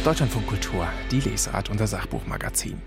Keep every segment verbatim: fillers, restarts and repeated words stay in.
Deutschlandfunk Kultur, die Lesart, unser Sachbuchmagazin.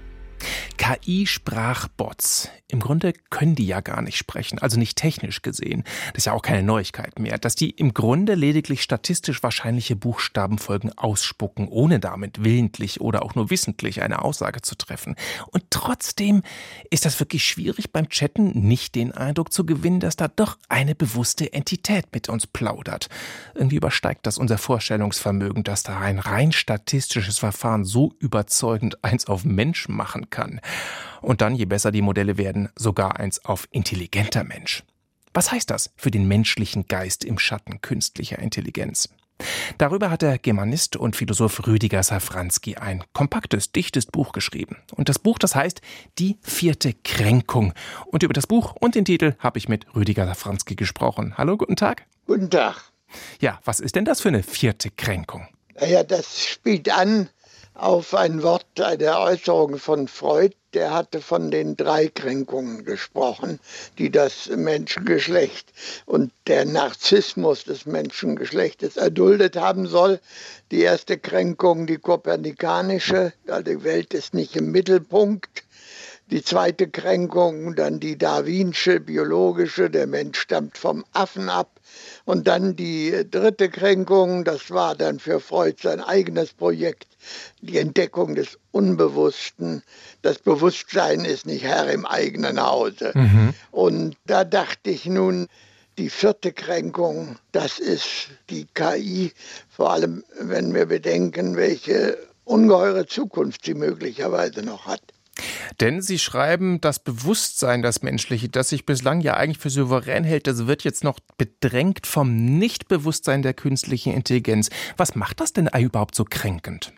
K I-Sprachbots. Im Grunde können die ja gar nicht sprechen, also nicht technisch gesehen. Das ist ja auch keine Neuigkeit mehr. Dass die im Grunde lediglich statistisch wahrscheinliche Buchstabenfolgen ausspucken, ohne damit willentlich oder auch nur wissentlich eine Aussage zu treffen. Und trotzdem ist das wirklich schwierig, beim Chatten nicht den Eindruck zu gewinnen, dass da doch eine bewusste Entität mit uns plaudert. Irgendwie übersteigt das unser Vorstellungsvermögen, dass da ein rein statistisches Verfahren so überzeugend eins auf Mensch machen kann. Und dann, je besser die Modelle werden, sogar eins auf intelligenter Mensch. Was heißt das für den menschlichen Geist im Schatten künstlicher Intelligenz? Darüber hat der Germanist und Philosoph Rüdiger Safranski ein kompaktes, dichtes Buch geschrieben. Und das Buch, das heißt Die vierte Kränkung. Und über das Buch und den Titel habe ich mit Rüdiger Safranski gesprochen. Hallo, guten Tag. Guten Tag. Ja, was ist denn das für eine vierte Kränkung? Naja, das spielt an auf ein Wort, eine Äußerung von Freud. Der hatte von den drei Kränkungen gesprochen, die das Menschengeschlecht und der Narzissmus des Menschengeschlechtes erduldet haben soll. Die erste Kränkung, die kopernikanische, die Welt ist nicht im Mittelpunkt. Die zweite Kränkung, dann die darwinsche, biologische, der Mensch stammt vom Affen ab. Und dann die dritte Kränkung, das war dann für Freud sein eigenes Projekt, die Entdeckung des Unbewussten. Das Bewusstsein ist nicht Herr im eigenen Hause. Mhm. Und da dachte ich nun, die vierte Kränkung, das ist die K I, vor allem wenn wir bedenken, welche ungeheure Zukunft sie möglicherweise noch hat. Denn Sie schreiben, das Bewusstsein, das Menschliche, das sich bislang ja eigentlich für souverän hält, das wird jetzt noch bedrängt vom Nichtbewusstsein der künstlichen Intelligenz. Was macht das denn überhaupt so kränkend?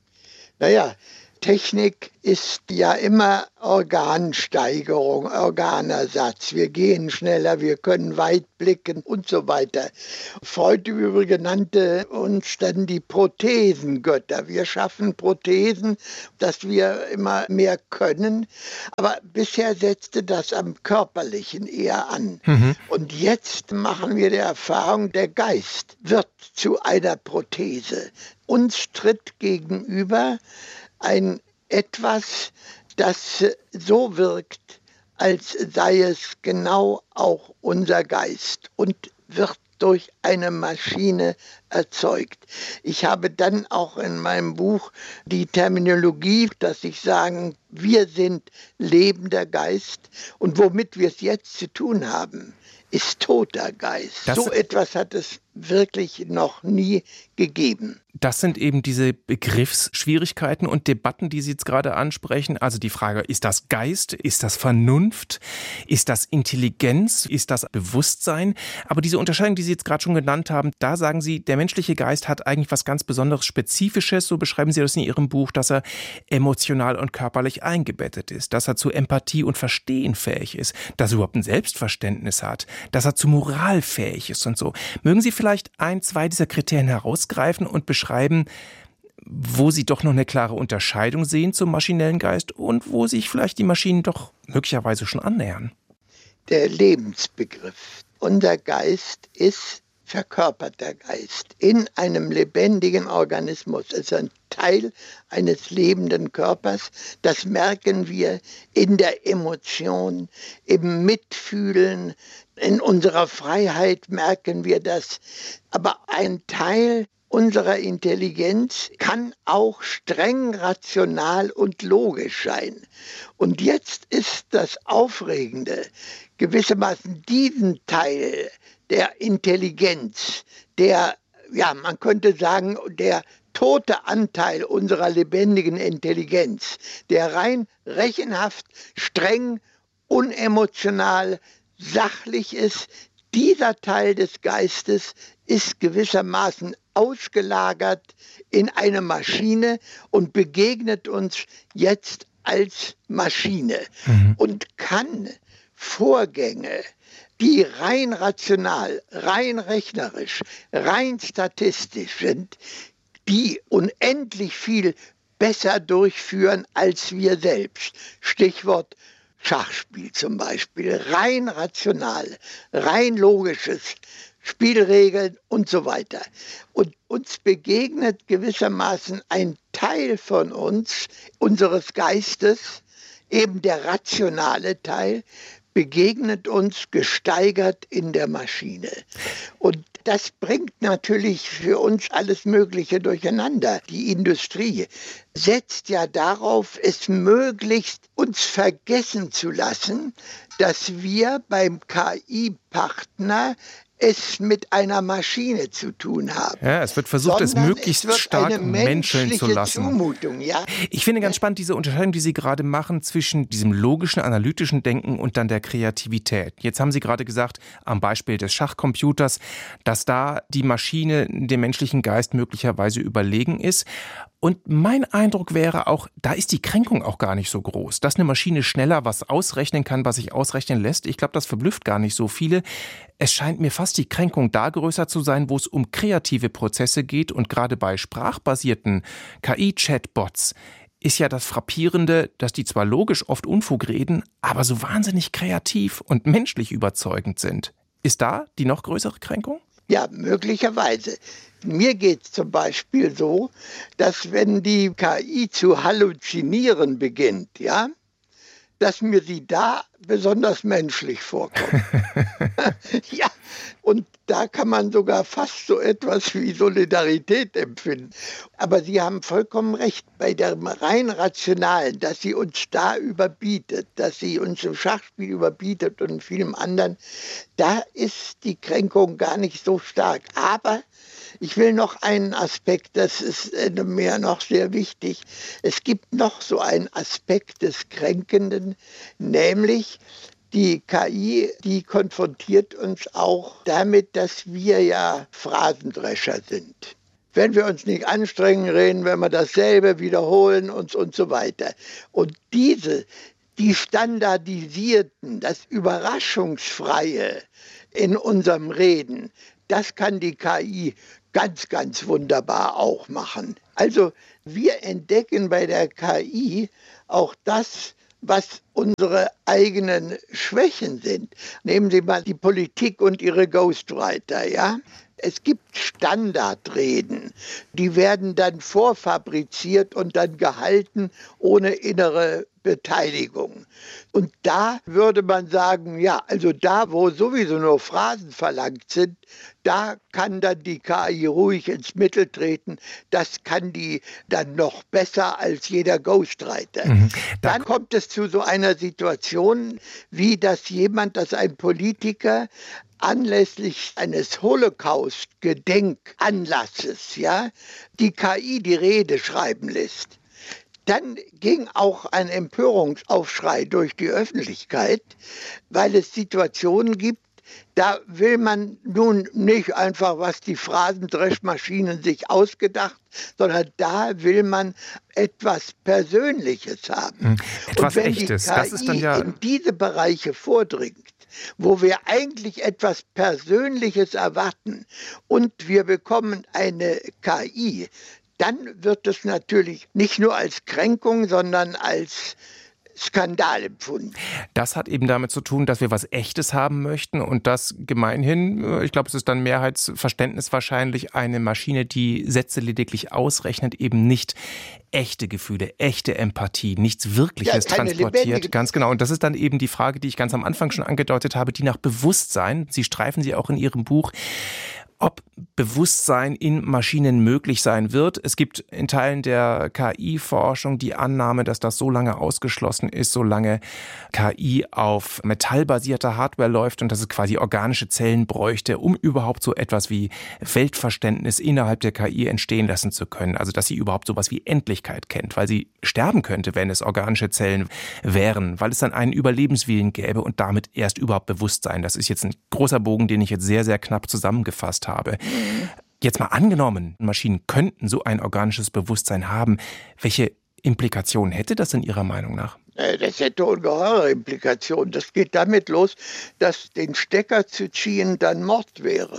Naja, Technik ist ja immer Organsteigerung, Organersatz. Wir gehen schneller, wir können weit blicken und so weiter. Freud im Übrigen nannte uns dann die Prothesengötter. Wir schaffen Prothesen, dass wir immer mehr können. Aber bisher setzte das am Körperlichen eher an. Mhm. Und jetzt machen wir die Erfahrung, der Geist wird zu einer Prothese. Uns tritt gegenüber ein etwas, das so wirkt, als sei es genau auch unser Geist und wird durch eine Maschine erzeugt. Ich habe dann auch in meinem Buch die Terminologie, dass ich sagen, wir sind lebender Geist und womit wir es jetzt zu tun haben, ist toter Geist. Das so etwas hat es wirklich noch nie gegeben. Das sind eben diese Begriffsschwierigkeiten und Debatten, die Sie jetzt gerade ansprechen. Also die Frage, ist das Geist, ist das Vernunft, ist das Intelligenz, ist das Bewusstsein? Aber diese Unterscheidung, die Sie jetzt gerade schon genannt haben, da sagen Sie, der menschliche Geist hat eigentlich was ganz Besonderes Spezifisches, so beschreiben Sie das in Ihrem Buch, dass er emotional und körperlich eingebettet ist, dass er zu Empathie und Verstehen fähig ist, dass er überhaupt ein Selbstverständnis hat, dass er zu Moral fähig ist und so. Mögen Sie vielleicht ein, zwei dieser Kriterien herausgreifen und beschreiben, wo Sie doch noch eine klare Unterscheidung sehen zum maschinellen Geist und wo sich vielleicht die Maschinen doch möglicherweise schon annähern? Der Lebensbegriff. Unser Geist ist verkörperter Geist in einem lebendigen Organismus. Es ist ein Teil eines lebenden Körpers. Das merken wir in der Emotion, im Mitfühlen, in unserer Freiheit merken wir das. Aber ein Teil unserer Intelligenz kann auch streng rational und logisch sein. Und jetzt ist das Aufregende, gewissermaßen diesen Teil der Intelligenz, der, ja, man könnte sagen, der tote Anteil unserer lebendigen Intelligenz, der rein rechenhaft, streng, unemotional, sachlich ist, dieser Teil des Geistes ist gewissermaßen ausgelagert in eine Maschine und begegnet uns jetzt als Maschine mhm. und kann Vorgänge, die rein rational, rein rechnerisch, rein statistisch sind, die unendlich viel besser durchführen als wir selbst. Stichwort Schachspiel zum Beispiel, rein rational, rein logisches, Spielregeln und so weiter. Und uns begegnet gewissermaßen ein Teil von uns, unseres Geistes, eben der rationale Teil, begegnet uns gesteigert in der Maschine. Und das bringt natürlich für uns alles Mögliche durcheinander. Die Industrie setzt ja darauf, es möglichst uns vergessen zu lassen, dass wir beim K I-Partner es mit einer Maschine zu tun haben. Ja, es wird versucht, es möglichst es wird stark eine menscheln zu lassen. Zumutung, ja? Ich finde ganz spannend diese Unterscheidung, die Sie gerade machen zwischen diesem logischen, analytischen Denken und dann der Kreativität. Jetzt haben Sie gerade gesagt, am Beispiel des Schachcomputers, dass da die Maschine dem menschlichen Geist möglicherweise überlegen ist. Und mein Eindruck wäre auch, da ist die Kränkung auch gar nicht so groß. Dass eine Maschine schneller was ausrechnen kann, was sich ausrechnen lässt, ich glaube, das verblüfft gar nicht so viele. Es scheint mir fast die Kränkung da größer zu sein, wo es um kreative Prozesse geht. Und gerade bei sprachbasierten K I-Chatbots ist ja das Frappierende, dass die zwar logisch oft Unfug reden, aber so wahnsinnig kreativ und menschlich überzeugend sind. Ist da die noch größere Kränkung? Ja, möglicherweise. Mir geht es zum Beispiel so, dass wenn die K I zu halluzinieren beginnt, ja, dass mir sie da besonders menschlich vorkommt. Ja, und da kann man sogar fast so etwas wie Solidarität empfinden. Aber Sie haben vollkommen recht, bei der rein rationalen, dass sie uns da überbietet, dass sie uns im Schachspiel überbietet und in vielem anderen, da ist die Kränkung gar nicht so stark. Aber ich will noch einen Aspekt, das ist mir noch sehr wichtig. Es gibt noch so einen Aspekt des Kränkenden, nämlich die K I, die konfrontiert uns auch damit, dass wir ja Phrasendrescher sind. Wenn wir uns nicht anstrengen, reden wir immer dasselbe, wiederholen uns und so weiter. Und diese, die standardisierten, das Überraschungsfreie in unserem Reden, das kann die K I ganz, ganz wunderbar auch machen. Also wir entdecken bei der K I auch das, was unsere eigenen Schwächen sind. Nehmen Sie mal die Politik und ihre Ghostwriter, ja? Es gibt Standardreden, die werden dann vorfabriziert und dann gehalten ohne innere Beteiligung. Und da würde man sagen, ja, also da, wo sowieso nur Phrasen verlangt sind, da kann dann die K I ruhig ins Mittel treten. Das kann die dann noch besser als jeder Ghostwriter. Mhm. Dann kommt es zu so einer Situation, wie dass jemand, dass ein Politiker anlässlich eines Holocaust-Gedenkanlasses, ja, die K I die Rede schreiben lässt. Dann ging auch ein Empörungsaufschrei durch die Öffentlichkeit, weil es Situationen gibt, da will man nun nicht einfach, was die Phrasendreschmaschinen sich ausgedacht, sondern da will man etwas Persönliches haben. Etwas Und wenn Echtes. die K I das ist dann ja in diese Bereiche vordringt, wo wir eigentlich etwas Persönliches erwarten und wir bekommen eine K I, dann wird es natürlich nicht nur als Kränkung, sondern als Skandal empfunden. Das hat eben damit zu tun, dass wir was Echtes haben möchten und das gemeinhin, ich glaube, es ist dann Mehrheitsverständnis wahrscheinlich, eine Maschine, die Sätze lediglich ausrechnet, eben nicht echte Gefühle, echte Empathie, nichts Wirkliches ja, transportiert. Ganz genau. Und das ist dann eben die Frage, die ich ganz am Anfang schon angedeutet habe, die nach Bewusstsein, Sie streifen sie auch in Ihrem Buch, ob Bewusstsein in Maschinen möglich sein wird. Es gibt in Teilen der K I-Forschung die Annahme, dass das so lange ausgeschlossen ist, solange K I auf metallbasierter Hardware läuft und dass es quasi organische Zellen bräuchte, um überhaupt so etwas wie Weltverständnis innerhalb der K I entstehen lassen zu können. Also dass sie überhaupt sowas wie Endlichkeit kennt, weil sie sterben könnte, wenn es organische Zellen wären, weil es dann einen Überlebenswillen gäbe und damit erst überhaupt Bewusstsein. Das ist jetzt ein großer Bogen, den ich jetzt sehr, sehr knapp zusammengefasst habe. Jetzt mal angenommen, Maschinen könnten so ein organisches Bewusstsein haben. Welche Implikationen hätte das in Ihrer Meinung nach? Das hätte ungeheure Implikationen. Das geht damit los, dass den Stecker zu ziehen dann Mord wäre.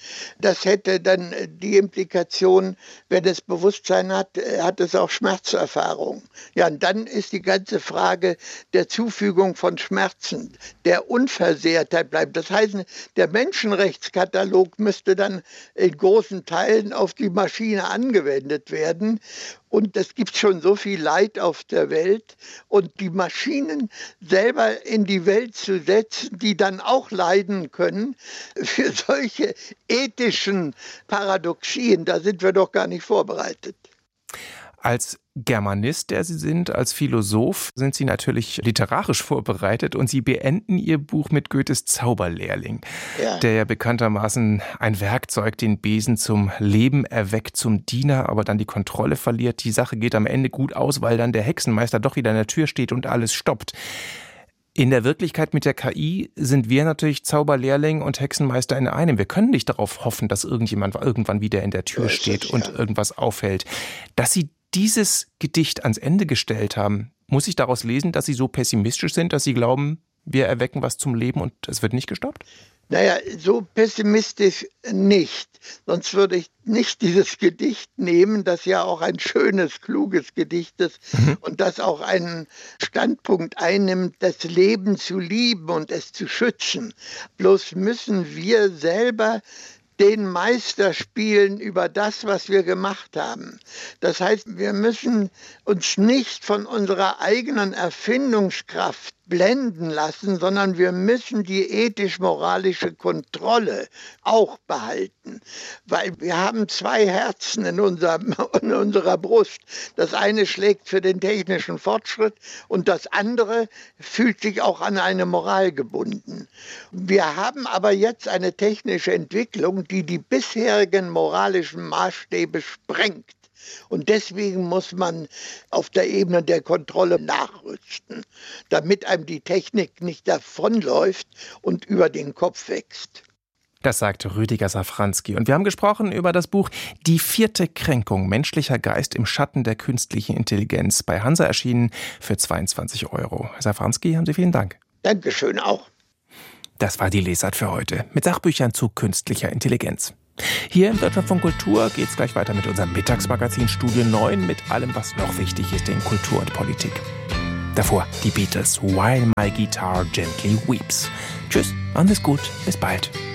Das hätte dann die Implikation, wenn es Bewusstsein hat, hat es auch Schmerzerfahrung. Ja, und dann ist die ganze Frage der Zufügung von Schmerzen, der Unversehrtheit bleibt. Das heißt, der Menschenrechtskatalog müsste dann in großen Teilen auf die Maschine angewendet werden. Und es gibt schon so viel Leid auf der Welt. Und die Maschinen selber in die Welt zu setzen, die dann auch leiden können, für solche ethischen Paradoxien, da sind wir doch gar nicht vorbereitet. Als Germanist, der Sie sind, als Philosoph, sind Sie natürlich literarisch vorbereitet und Sie beenden Ihr Buch mit Goethes Zauberlehrling, ja. der ja bekanntermaßen ein Werkzeug, den Besen zum Leben erweckt, zum Diener, aber dann die Kontrolle verliert. Die Sache geht am Ende gut aus, weil dann der Hexenmeister doch wieder an der Tür steht und alles stoppt. In der Wirklichkeit mit der K I sind wir natürlich Zauberlehrling und Hexenmeister in einem. Wir können nicht darauf hoffen, dass irgendjemand irgendwann wieder in der Tür steht und irgendwas aufhält. Dass Sie dieses Gedicht ans Ende gestellt haben, muss ich daraus lesen, dass Sie so pessimistisch sind, dass Sie glauben, wir erwecken was zum Leben und es wird nicht gestoppt? Naja, so pessimistisch nicht. Sonst würde ich nicht dieses Gedicht nehmen, das ja auch ein schönes, kluges Gedicht ist mhm. und das auch einen Standpunkt einnimmt, das Leben zu lieben und es zu schützen. Bloß müssen wir selber den Meister spielen über das, was wir gemacht haben. Das heißt, wir müssen uns nicht von unserer eigenen Erfindungskraft blenden lassen, sondern wir müssen die ethisch-moralische Kontrolle auch behalten. Weil wir haben zwei Herzen in, unserem, in unserer Brust. Das eine schlägt für den technischen Fortschritt und das andere fühlt sich auch an eine Moral gebunden. Wir haben aber jetzt eine technische Entwicklung, die die bisherigen moralischen Maßstäbe sprengt. Und deswegen muss man auf der Ebene der Kontrolle nachrüsten, damit einem die Technik nicht davonläuft und über den Kopf wächst. Das sagt Rüdiger Safranski. Und wir haben gesprochen über das Buch Die vierte Kränkung, menschlicher Geist im Schatten der künstlichen Intelligenz. Bei Hansa erschienen für zweiundzwanzig Euro. Herr Safranski, haben Sie vielen Dank. Dankeschön auch. Das war die Lesart für heute mit Sachbüchern zu künstlicher Intelligenz. Hier im Deutschlandfunk Kultur geht es gleich weiter mit unserem Mittagsmagazin Studio neun mit allem, was noch wichtig ist in Kultur und Politik. Davor die Beatles, While My Guitar Gently Weeps. Tschüss, alles gut, bis bald.